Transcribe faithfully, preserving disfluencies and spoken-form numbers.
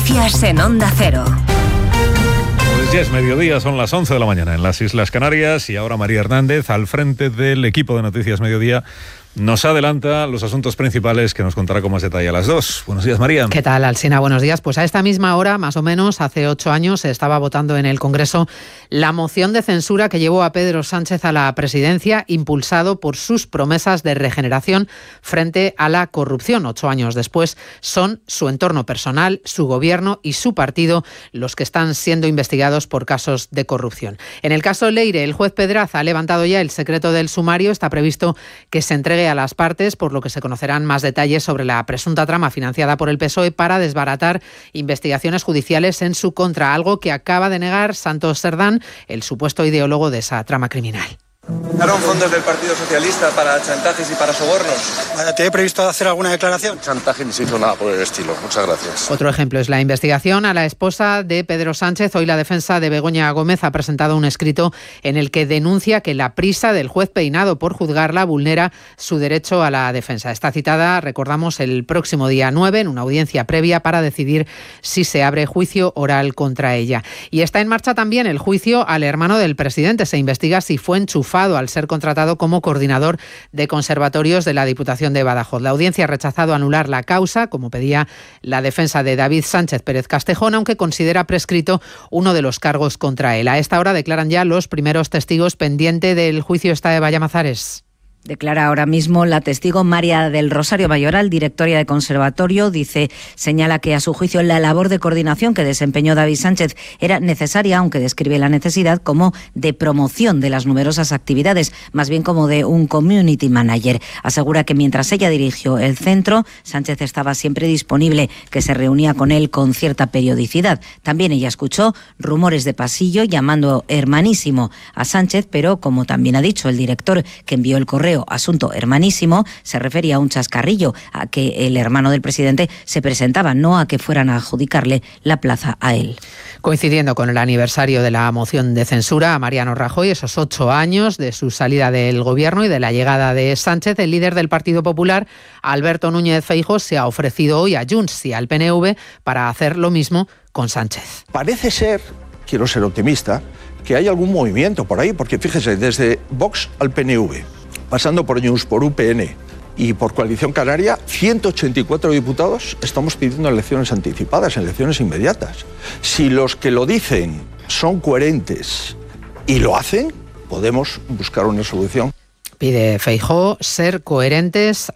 Noticias en Onda Cero. Pues ya es mediodía, son las once de la mañana en las Islas Canarias y ahora María Hernández, al frente del equipo de Noticias Mediodía, nos adelanta los asuntos principales que nos contará con más detalle a las dos. Buenos días, María. ¿Qué tal, Alsina? Buenos días. Pues a esta misma hora, más o menos, hace ocho años, se estaba votando en el Congreso la moción de censura que llevó a Pedro Sánchez a la presidencia, impulsado por sus promesas de regeneración frente a la corrupción. Ocho años después, son su entorno personal, su gobierno y su partido los que están siendo investigados por casos de corrupción. En el caso Leire, el juez Pedraza ha levantado ya el secreto del sumario. Está previsto que se entregue a las partes, por lo que se conocerán más detalles sobre la presunta trama financiada por el P S O E para desbaratar investigaciones judiciales en su contra, algo que acaba de negar Santos Cerdán, el supuesto ideólogo de esa trama criminal. ¿Usaron fondos del Partido Socialista para chantajes y para sobornos? ¿Te he previsto hacer alguna declaración? Chantaje ni se hizo nada por el estilo. Muchas gracias. Otro ejemplo es la investigación a la esposa de Pedro Sánchez. Hoy la defensa de Begoña Gómez ha presentado un escrito en el que denuncia que la prisa del juez Peinado por juzgarla vulnera su derecho a la defensa. Está citada, recordamos, el próximo día nueve en una audiencia previa para decidir si se abre juicio oral contra ella. Y está en marcha también el juicio al hermano del presidente. Se investiga si fue enchufado al ser contratado como coordinador de conservatorios de la Diputación de Badajoz. La audiencia ha rechazado anular la causa, como pedía la defensa de David Sánchez Pérez Castejón, aunque considera prescrito uno de los cargos contra él. A esta hora declaran ya los primeros testigos. Pendiente del juicio está Eva Llamazares. Declara ahora mismo la testigo María del Rosario Mayoral, directora de conservatorio. Dice, señala que a su juicio la labor de coordinación que desempeñó David Sánchez era necesaria, aunque describe la necesidad como de promoción de las numerosas actividades, más bien como de un community manager. Asegura que mientras ella dirigió el centro, Sánchez estaba siempre disponible, que se reunía con él con cierta periodicidad. También ella escuchó rumores de pasillo llamando hermanísimo a Sánchez, pero como también ha dicho el director que envió el correo asunto hermanísimo, se refería a un chascarrillo, a que el hermano del presidente se presentaba, no a que fueran a adjudicarle la plaza a él. Coincidiendo con el aniversario de la moción de censura a Mariano Rajoy, esos ocho años de su salida del gobierno y de la llegada de Sánchez, el líder del Partido Popular, Alberto Núñez Feijóo, se ha ofrecido hoy a Junts y al P N V para hacer lo mismo con Sánchez. Parece ser, quiero ser optimista, que hay algún movimiento por ahí, porque fíjese, desde Vox al P N V, pasando por Junts, por U P N y por Coalición Canaria, ciento ochenta y cuatro diputados estamos pidiendo elecciones anticipadas, elecciones inmediatas. Si los que lo dicen son coherentes y lo hacen, podemos buscar una solución. Pide Feijóo ser coherentes